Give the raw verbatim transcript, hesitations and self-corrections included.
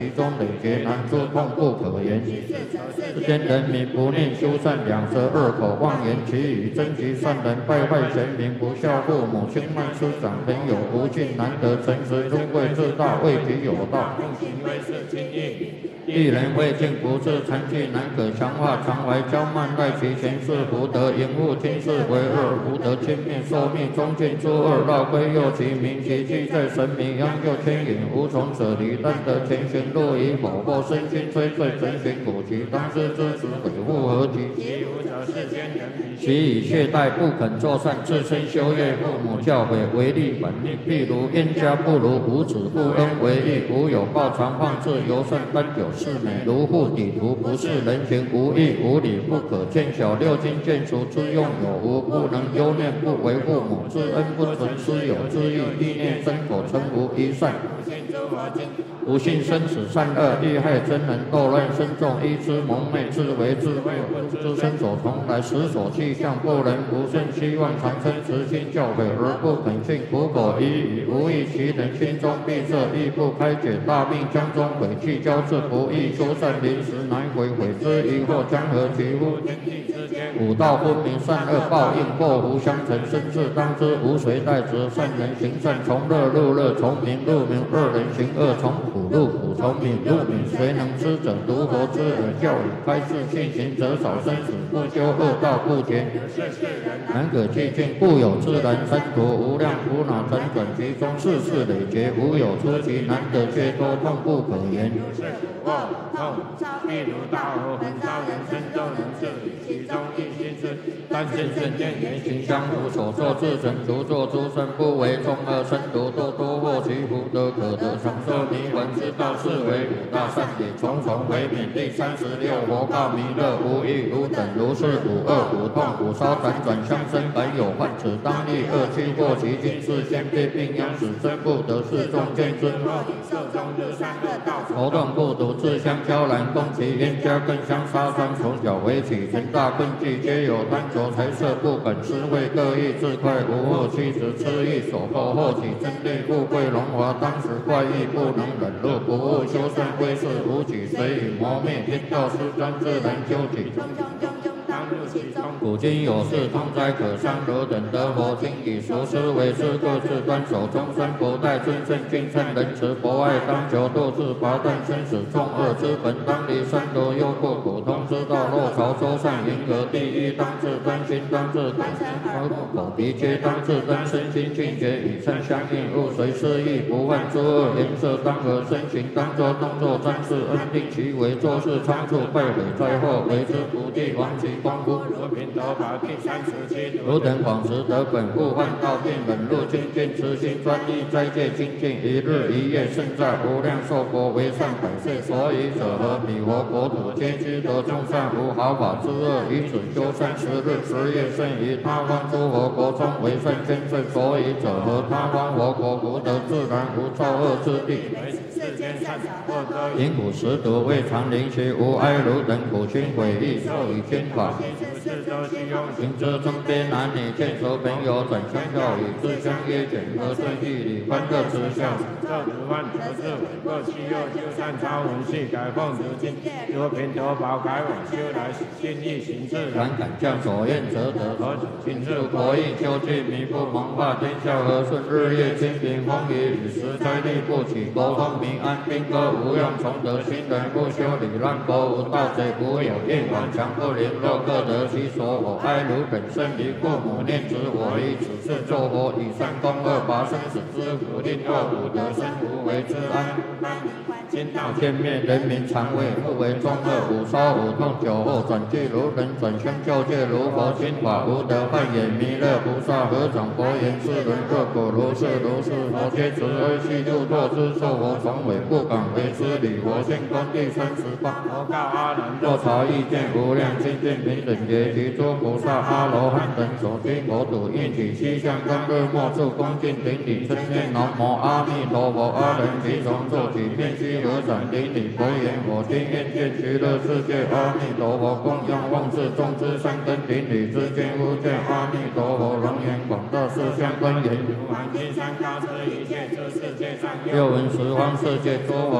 其中累劫难知，痛不可言。世间人民不念修善，两舌恶口妄言其语，真极善人败坏贤明，不孝父母，轻慢师长，朋友不敬，难得诚实，尊贵自大，为己有道。行为是轻易。一人未尽，不自残疾，难可强化，常怀骄慢，赖其前世福德，淫恶轻视为恶，福德轻灭，寿命终尽诸恶，绕归右其名，其迹在神明，央就牵引，无从舍离，但得前行路以否或身心摧罪，神行古籍，当知之子鬼物何及？其无者世间人民，其以懈怠不肯作善，自身修业，父母教诲为利本利，譬如冤家不如无子，不恩为义，无有报常放置，尤甚单有是美，如护底图，不是人情，无义无理，不可见小，六经见俗之用有无，不能忧念，不为父母之恩，不存师友之意，意念身口称无一善。不信生死善恶，欲害真人，斗乱生众，依之蒙昧，自为智慧，知身所从来，时所气象，不能不顺，希望长生，慈心教诲而不肯信，苦口依语，无益其人，心中闭塞，亦不开解，大病将中毁气交至，不易修善，临时难悔，悔之疑惑，将何其乎？五道分明，善恶报应，祸福相承，生至当知，无谁代之。善人行善，从乐入乐，从明入明；恶人行恶，从苦入苦，从敏入敏。谁能知者？独佛之耳教语，开示信行者少，生死不修恶道不绝。难可寂静，故有自然三途，无量苦恼辗转其中，世事累劫，无有出奇，难得却多，痛不可言。痛，譬如大火焚烧人身，众人是理，其中一心是但见圣见言行相符，所作自成，独作诸身，不为众恶生毒，多多获其福德，可得长寿迷魂之道，是为五大善也，重重为免。第三十六佛告弥勒，无欲无等，如是五恶五痛五烧辗转相生，本有患，此当立恶趣过其经，是先辈病殃，使真不得是众见之若以受中日善恶道，头痛不独自相交然，共其冤家更相杀伤，从小为起，成大困忌，皆有贪求财色不本，思维各异，自快无惑，妻子痴意所迫，后起真利富贵荣华，当时怪异不能忍辱，不务修善归世无举，随以磨灭天道失专，自然究竟。古今有事，通哉可伤，汝等得佛经，以熟思为师，各自端守终身不怠，尊圣敬圣仁慈博爱，当求度自拔断生死众恶之本，当离三毒忧怖苦痛之道，若朝周善迎合第一，当自真心，当自口口鼻皆当自真，身心境界与圣相应，勿随失意，不犯诸恶，颜色当和身形，当作动作瞻视，恩定其为，做事仓促，败毁灾祸，为之不地亡其光复。得法第三十七，汝等广持得本，勿犯道并忍辱精进，慈心专一，斋戒精进，一日一夜胜在无量寿佛为善百岁，所以者何？彼佛国土皆知得众善无毫发之恶，以此修善十日十夜胜于他方诸佛国中为善千岁，所以者何？他方佛国福德自然无造恶之地。因苦食毒，未尝灵其无哀汝等苦心悔意，受以经法。行之中边男女，见熟朋友，转相教语，自相约简，和顺义理，欢乐之笑。这如万德智伟，各其右修善超文系，改奉如经，若贫得宝，改往修来，心意行自然，敢将所愿则得，何止尽至国义，究竟弥不蒙化天下和顺，日夜清平风雨雨时，灾力不起，国风平安，兵戈无用，从得新人不修理，让国无盗贼，不有业往，强不灵，若各得其所。我哀汝等生离父母，念之我以此事作佛，以善功恶拔生死之苦，令恶苦得生无为之安。今道见灭，人民常谓不为中恶，五烧五痛，酒后转记如人，转相救戒如佛，心法无得犯也。弥勒菩萨合掌佛言：世人各果如是如是，佛皆慈悲悉度堕之，受佛从委不敢为之礼。佛现观第三十八，佛告阿难：若朝意见无量清净平等觉，其诸菩萨阿罗汉等所居国土，应起七相根日末处恭敬顶礼，称念南无阿弥陀佛。阿人即从坐起，面须合掌顶礼，佛言：我今愿见极乐世界阿弥陀佛，供养奉事众之三根顶礼之间，忽见阿弥陀佛龙颜广大，四相庄严，如满金山高，是一切诸世界上，又闻十方世界诸佛